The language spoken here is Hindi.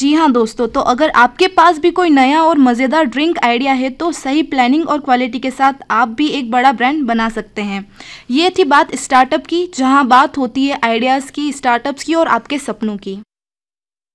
जी हाँ दोस्तों, तो अगर आपके पास भी कोई नया और मज़ेदार ड्रिंक आइडिया है तो सही प्लानिंग और क्वालिटी के साथ आप भी एक बड़ा ब्रांड बना सकते हैं। ये थी बात स्टार्टअप की, जहाँ बात होती है आइडियाज़ की, स्टार्टअप्स की और आपके सपनों की।